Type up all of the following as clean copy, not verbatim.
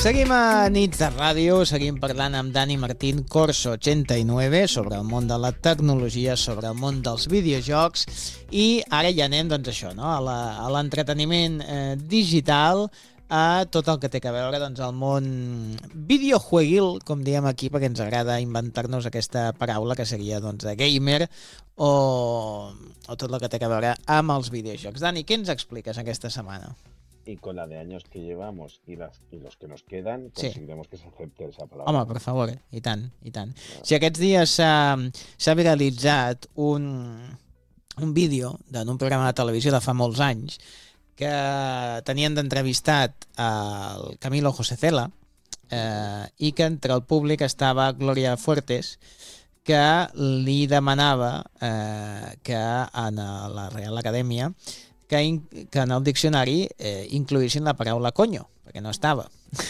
Seguim a Nits de Ràdio, seguim parlant amb Dani Martín, Corso 89, sobre el món de la tecnologia, sobre el món dels videojocs, i ara ja anem, doncs això, no? a l'entreteniment digital, a tot el que té a veure doncs, el món videojueguil, com diem aquí, perquè ens agrada inventar-nos aquesta paraula que seria doncs, gamer o tot el que té a veure amb els videojocs. Dani, què ens expliques aquesta setmana? Y con la de años que llevamos y los que nos quedan, conseguiremos que se acepte esa palabra. Home, per favor, i tant, i tant. Si aquests dies s'ha viralitzat un vídeo d'un programa de televisió de fa molts anys que tenien d'entrevistat el Camilo José Cela i que entre el públic estava Gloria Fuertes, que li demanava que en la Real Acadèmia que en el diccionari incloïssin la paraula coño, perquè no estava.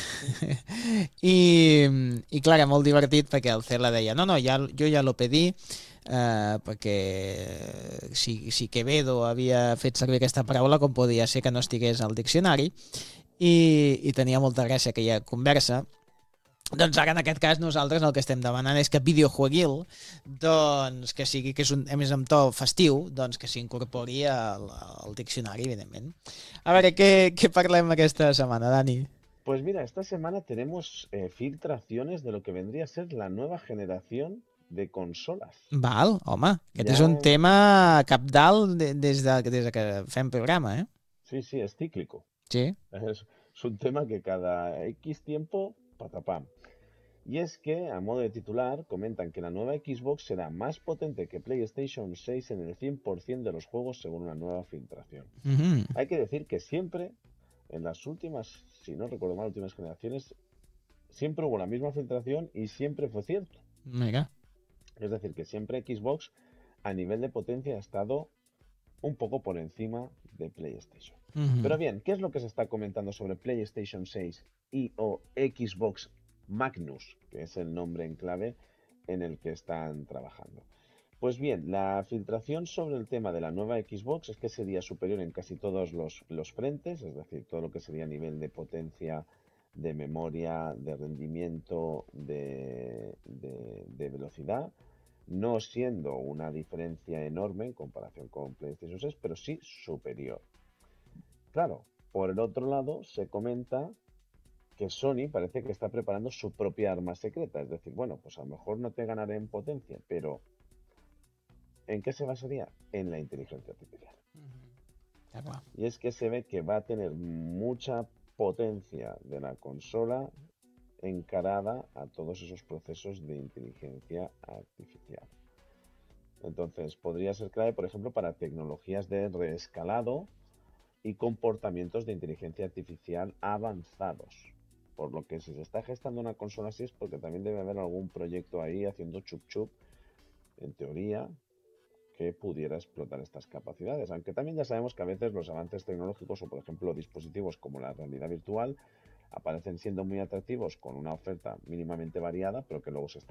I clar, era molt divertit perquè el Cela deia no, jo ja lo pedí perquè si Quevedo havia fet servir aquesta paraula, com podia ser que no estigués al diccionari, i tenia molta gràcia aquella conversa. Doncs ara en aquest cas nosaltres el que estem demanant és que videojueguil, doncs que sigui, que és a més amb to festiu, doncs que s'incorpori al diccionari, evidentment. A veure, què parlem aquesta setmana, Dani? Pues mira, esta semana tenemos filtraciones de lo que vendría a ser la nueva generación de consolas. Val, home, aquest és un tema cabdal des que fem programa, eh? Sí, es cíclico. Sí. Es un tema que cada X tiempo, patapam. Y es que, a modo de titular, comentan que la nueva Xbox será más potente que PlayStation 6 en el 100% de los juegos según una nueva filtración. Hay que decir que siempre, en las últimas, si no recuerdo mal, últimas generaciones, siempre hubo la misma filtración y siempre fue cierto. Mira. Es decir, que siempre Xbox a nivel de potencia ha estado un poco por encima de PlayStation. Pero bien, ¿qué es lo que se está comentando sobre PlayStation 6 y o Xbox Magnus, que es el nombre en clave en el que están trabajando? Pues bien, la filtración sobre el tema de la nueva Xbox es que sería superior en casi todos los frentes, es decir, todo lo que sería a nivel de potencia, de memoria, de rendimiento, de velocidad, no siendo una diferencia enorme en comparación con PlayStation 6, pero sí superior. Claro, por el otro lado se comenta que Sony parece que está preparando su propia arma secreta, es decir, bueno, pues a lo mejor no te ganaré en potencia, pero ¿en qué se basaría? En la inteligencia artificial. Y es que se ve que va a tener mucha potencia de la consola encarada a todos esos procesos de inteligencia artificial. Entonces, podría ser clave, por ejemplo, para tecnologías de reescalado y comportamientos de inteligencia artificial avanzados. Por lo que si se está gestando una consola así es porque también debe haber algún proyecto ahí haciendo chup chup, en teoría, que pudiera explotar estas capacidades. Aunque también ya sabemos que a veces los avances tecnológicos o, por ejemplo, dispositivos como la realidad virtual aparecen siendo muy atractivos con una oferta mínimamente variada, pero que luego se está